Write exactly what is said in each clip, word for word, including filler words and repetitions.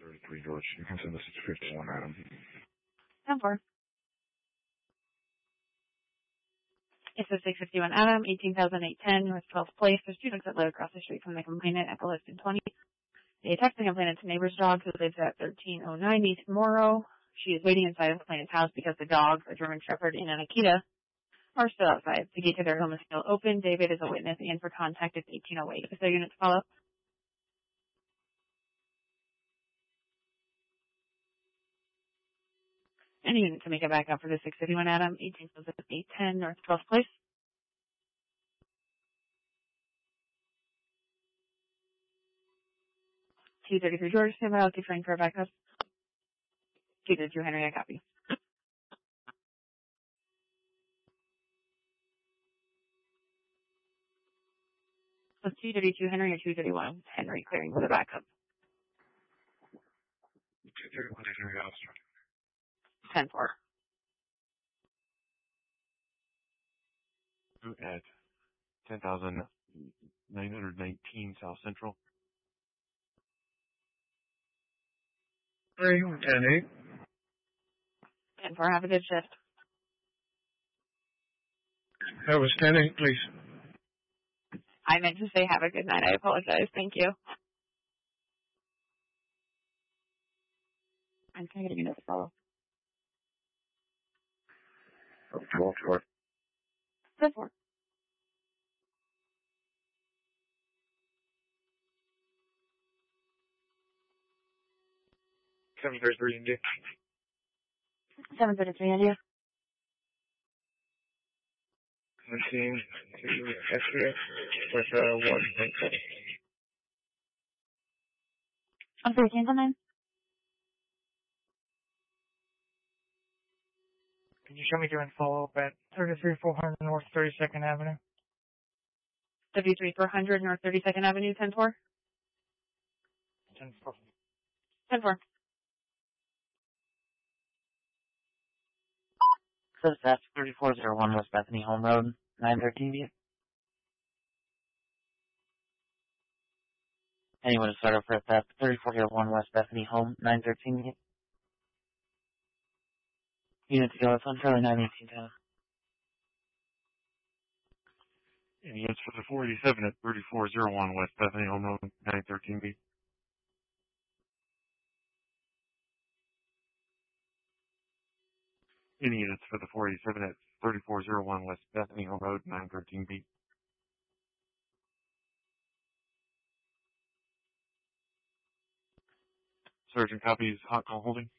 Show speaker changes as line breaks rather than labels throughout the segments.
thirty-three George. You can send this to fifty-one Adam.
ten four. It's a six fifty-one Adam, eighteen thousand eight hundred ten, North twelfth Place. There's two dogs that live across the street from the complainant at the listed twenty. They attacked the complainant's neighbor's dog who lives at thirteen oh nine East Morrow. She is waiting inside the complainant's house because the dogs, a German Shepherd and an Akita, are still outside. The gate to their home is still open. David is a witness and for contact is eighteen oh eight. Is there unit to follow? Any unit to make it back up for the six fifty-one Adam, eighteen thousand eight hundred ten, North twelfth Place. two thirty-three George, stand by. I'll keep trying for a backup. two thirty-two Henry, I copy. So two thirty-two Henry or two thirty-one Henry, clearing for the backup.
two thirty-one Henry, Austin.
ten four.
At ten thousand nine hundred nineteen South Central.
three, ten eight.
ten four, have a good shift.
That was ten eight, please.
I meant to say have a good night. I apologize. Thank you. I'm trying to get a unit to follow.
twelve George.
ten four.
seven thirty-three India.
seven thirty-three India.
Machine to S P S with uh, one.
I'm sorry, cancel nine.
Can you show me doing follow-up at thirty-three four hundred North thirty-second Avenue?
thirty-three four hundred North thirty-second Avenue, ten four.
ten four.
ten four.
So that's thirty-four oh one West Bethany Home Road, nine thirteen view. Anyone to start over at that thirty-four oh one West Bethany Home, nine thirteen view. Unit to go, it's on Charlie nine eighteen ten.
And units for the four eighty-seven at thirty-four oh one West Bethany Home Road, nine thirteen B. Any units for the four eighty-seven at thirty-four oh one West Bethany Home Road, nine thirteen B. Sergeant copies hot call holding.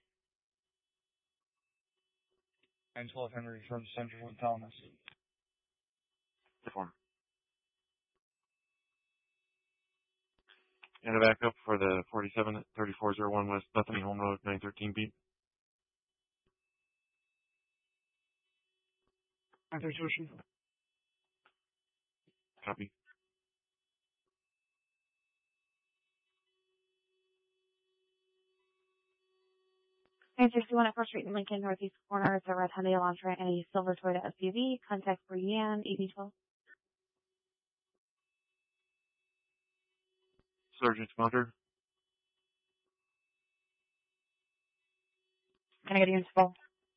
nine twelve Henry from Central and Thomas.
Perform. And a backup for the forty-seven at thirty-four oh one West Bethany Home Road, nine thirteen B. Copy.
nine sixty-one at First Street in Lincoln, northeast corner. It's a red Hyundai Elantra and a silver Toyota S U V. Contact Brianne, eighty twelve.
Sergeant Smucker.
Can I get a unit to follow?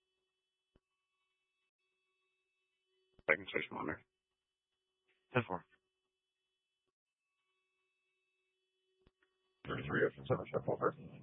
Second station on there.
ten four.
thirty-three, seven, seven, four.